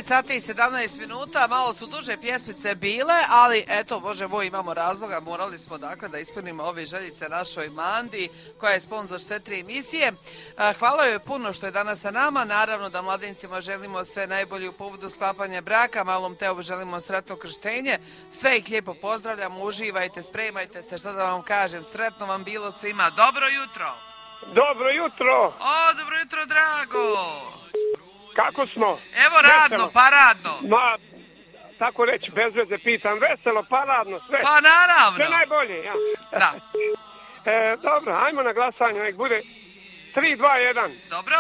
9 sati i 17 minuta, malo su duže pjesmice bile, ali eto, Bože moj, imamo razloga, morali smo dakle da ispunimo ove željice našoj Mandi, koja je sponsor sve 3 emisije. Hvala joj puno što je danas sa nama, naravno da mladincima želimo sve najbolje u povodu sklapanja braka, malom Teu želimo sretno krštenje, sve ih lijepo pozdravljamo, uživajte, spremajte se, što da vam kažem, sretno vam bilo svima, dobro jutro! Dobro jutro! O, dobro jutro, drago! Kako smo? Evo radno, veselo. Paradno. Ma, tako reći, bez veze pitam, veselo, paradno, sve. Pa naravno. Sve najbolje, ja. Da. Dobro, ajmo na glasanje, nek bude 3, 2, 1. Dobro.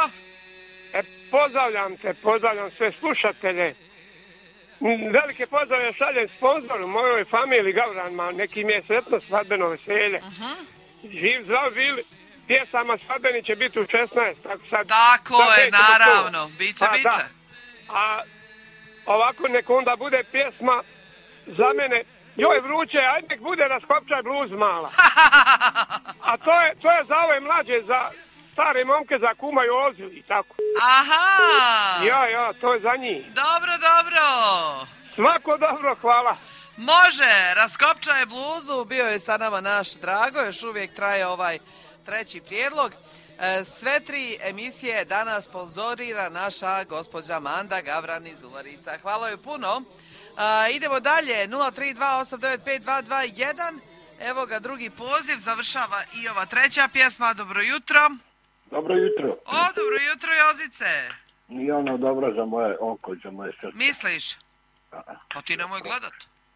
Pozdravljam sve slušatelje. Velike pozdrave šaljem sponzoru, mojoj familiji Gavranima, neki mi je sretno svadbeno veselje. Živ, zdrav bili. Pjesama svadbeni će biti u 16. Tako je, naravno. Biće. A ovako nek onda bude pjesma za mene. Joj vruće, ajde nek bude Raskopčaj bluz mala. A to je za ove mlađe, za stare momke, za kuma Jozu i tako. Aha! Ja, to je za njih. Dobro. Svako dobro, hvala. Može, Raskopčaj bluzu, bio je sa nama naš Drago, još uvijek traje ovaj 3. prijedlog. Sve 3 emisije danas sponzorira naša gospođa Manda Gavran iz Ularica. Hvala joj puno. Idemo dalje, 032895221. Evo ga drugi poziv, završava i ova 3. pjesma. Dobro jutro. Dobro jutro. O, dobro jutro, Jozice. I ono dobro za moje oko, za moje srce. Misliš? Pa ti nemoj gledat.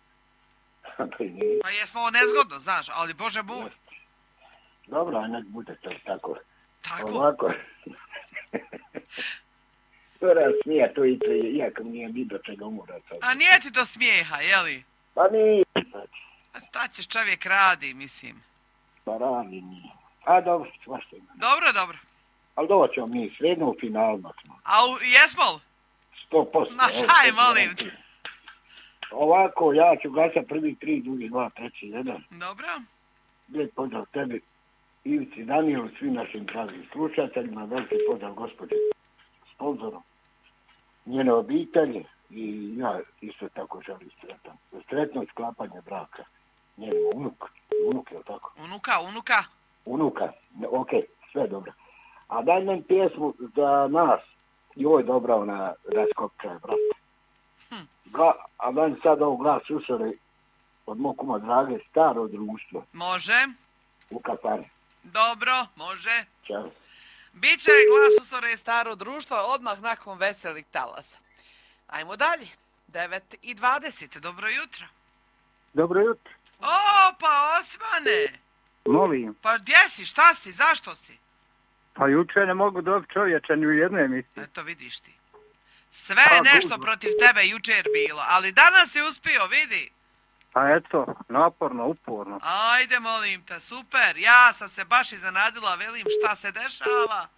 Pa jesmo ovo nezgodno, znaš, ali Bože moj. Dobro, nek bude to tako. Tako? Ovako. Tora smija to i to, iako nije ni do čega umora. A nije ti to smijeha, jeli? Pa nije. A šta ćeš, čovjek radi, mislim. Pa radi nije. A dobro, svašta ima. Dobro. Ali doćemo mi, sredno u finalno smo. A jesmo li? 100%. Ma šaj, molim te. Ovako, ja ću glasati prvi 3, drugi 2, treći 1. Dobro. Lijep pozdrav tebi, Ivici, Danielu, svim našim dragim slušateljima, veliki pozdrav gospođe sponzorom, njene obitelji i ja isto tako želim sretno sklapanje braka. Njen unuk, je li tako? Unuka, ok, sve dobro. A daj nam pjesmu za nas, joj dobra ona Raskopčaj, brate. A daj sad ovo glas slušali od mog kuma Drage, Staro društvo. Može. U kafani. Dobro, može. Ćao. Biće glas usore Staro društvo odmah nakon veselih talasa. Ajmo dalje. 9:20. Dobro jutro. Dobro jutro. O, pa Osmane. Molim. Pa gdje si, šta si, zašto si? Pa juče ne mogu dobiti čovječa ni u jednoj emisiji. Eto vidiš ti. Sve je nešto protiv tebe jučer bilo, ali danas je uspio, vidi. Pa eto, naporno, uporno. Ajde, molim te, super. Ja sam se baš iznenadila, velim šta se dešava.